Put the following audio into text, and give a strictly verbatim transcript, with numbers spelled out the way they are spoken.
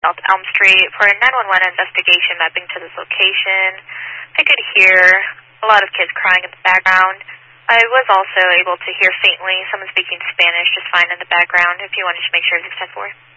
South Elm Street for a nine one one investigation mapping to this location. I could hear a lot of kids crying in the background. I was also able to hear faintly someone speaking Spanish just fine in the background if you wanted to make sure it was ten four.